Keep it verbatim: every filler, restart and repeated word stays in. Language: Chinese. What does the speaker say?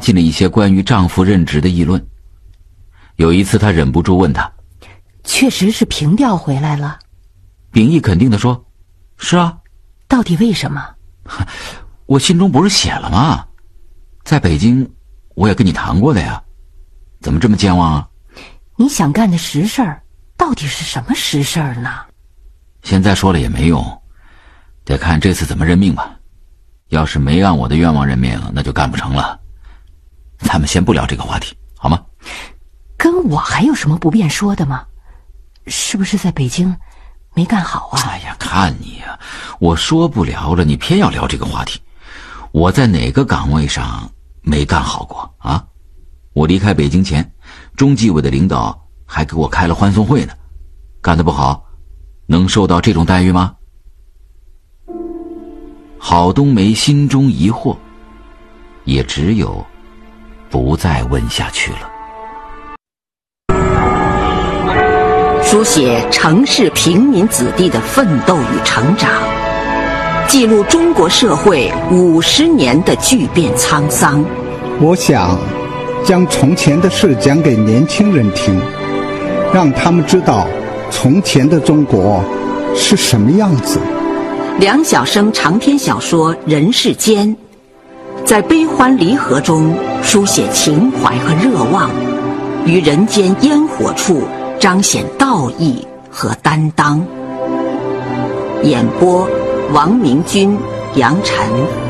进了一些关于丈夫任职的议论。有一次她忍不住问他， 确实是平调回来了？ 秉义肯定地说，是啊。 到底为什么？ 我信中不是写了吗？在北京我也跟你谈过的呀，怎么这么健忘啊？ 你想干的实事儿到底是什么实事儿呢？ 现在说了也没用，得看这次怎么任命吧。要是没按我的愿望任命，那就干不成了。咱们先不聊这个话题，好吗？ 跟我还有什么不便说的吗？是不是在北京没干好啊？ 哎呀，看你呀、啊，我说不聊了，你偏要聊这个话题。我在哪个岗位上没干好过啊？我离开北京前，中纪委的领导还给我开了欢送会呢。干得不好，能受到这种待遇吗？郝冬梅心中疑惑，也只有不再问下去了。 书写城市平民子弟的奋斗与成长，记录中国社会五十年的巨变沧桑。 我想将从前的事讲给年轻人听，让他们知道从前的中国是什么样子。 梁晓声长篇小说《人世间》，在悲欢离合中书写情怀和热望，于人间烟火处彰显道义和担当。演播：王明君、杨晨。